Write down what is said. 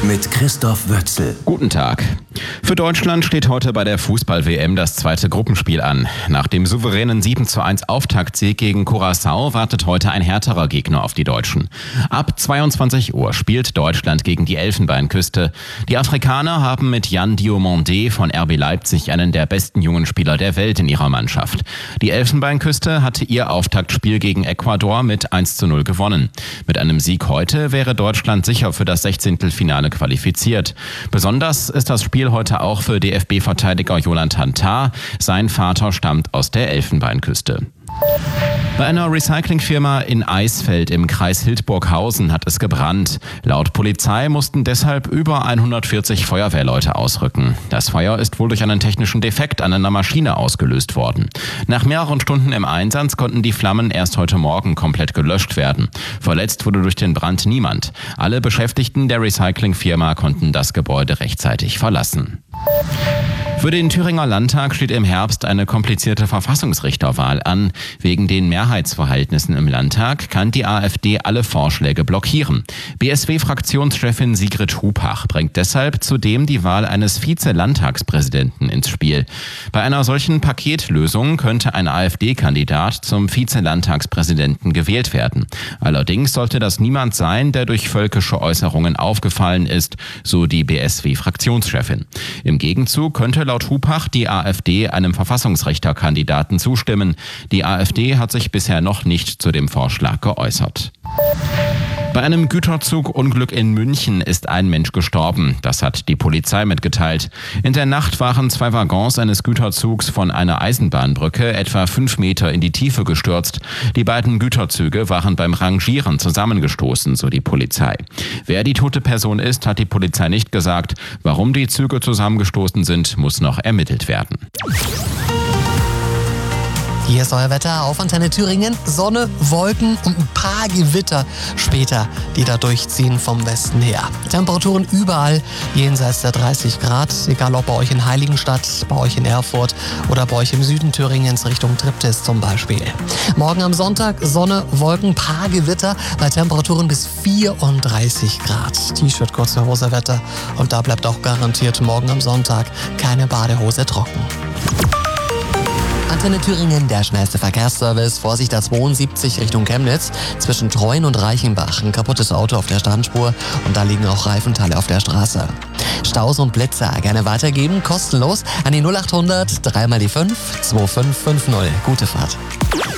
mit Christoph Wötzl. Guten Tag. Für Deutschland steht heute bei der Fußball-WM das zweite Gruppenspiel an. Nach dem souveränen 7:1 Auftaktsieg gegen Curaçao wartet heute ein härterer Gegner auf die Deutschen. Ab 22 Uhr spielt Deutschland gegen die Elfenbeinküste. Die Afrikaner haben mit Yan Diomandé von RB Leipzig einen der besten jungen Spieler der Welt in ihrer Mannschaft. Die Elfenbeinküste hatte ihr Auftaktspiel gegen Ecuador mit 1:0 gewonnen. Mit einem Sieg heute wäre Deutschland sicher für das 16. Finale qualifiziert. Besonders ist das Spiel heute auch für DFB-Verteidiger Jonathan Tah. Sein Vater stammt aus der Elfenbeinküste. Bei einer Recyclingfirma in Eisfeld im Kreis Hildburghausen hat es gebrannt. Laut Polizei mussten deshalb über 140 Feuerwehrleute ausrücken. Das Feuer ist wohl durch einen technischen Defekt an einer Maschine ausgelöst worden. Nach mehreren Stunden im Einsatz konnten die Flammen erst heute Morgen komplett gelöscht werden. Verletzt wurde durch den Brand niemand. Alle Beschäftigten der Recyclingfirma konnten das Gebäude rechtzeitig verlassen. Für den Thüringer Landtag steht im Herbst eine komplizierte Verfassungsrichterwahl an. Wegen den Mehrheitsverhältnissen im Landtag kann die AfD alle Vorschläge blockieren. BSW-Fraktionschefin Sigrid Hupach bringt deshalb zudem die Wahl eines Vize-Landtagspräsidenten ins Spiel. Bei einer solchen Paketlösung könnte ein AfD-Kandidat zum Vize-Landtagspräsidenten gewählt werden. Allerdings sollte das niemand sein, der durch völkische Äußerungen aufgefallen ist, so die BSW-Fraktionschefin. Im Gegenzug könnte laut Hupach die AfD einem Verfassungsrichterkandidaten zustimmen. Die AfD hat sich bisher noch nicht zu dem Vorschlag geäußert. Bei einem Güterzugunglück in München ist ein Mensch gestorben. Das hat die Polizei mitgeteilt. In der Nacht waren 2 Waggons eines Güterzugs von einer Eisenbahnbrücke etwa 5 Meter in die Tiefe gestürzt. Die beiden Güterzüge waren beim Rangieren zusammengestoßen, so die Polizei. Wer die tote Person ist, hat die Polizei nicht gesagt. Warum die Züge zusammengestoßen sind, muss noch ermittelt werden. Hier ist euer Wetter auf Antenne Thüringen. Sonne, Wolken und ein paar Gewitter später, die da durchziehen vom Westen her. Temperaturen überall jenseits der 30 Grad, egal ob bei euch in Heiligenstadt, bei euch in Erfurt oder bei euch im Süden Thüringens Richtung Triptis zum Beispiel. Morgen am Sonntag Sonne, Wolken, paar Gewitter bei Temperaturen bis 34 Grad. T-Shirt, kurze Hose Wetter und da bleibt auch garantiert morgen am Sonntag keine Badehose trocken. Antenne Thüringen, der schnellste Verkehrsservice. Vorsicht A72 Richtung Chemnitz. Zwischen Treuen und Reichenbach ein kaputtes Auto auf der Standspur und da liegen auch Reifenteile auf der Straße. Staus und Blitzer gerne weitergeben, kostenlos an die 0800 3 mal die 5 2550. Gute Fahrt.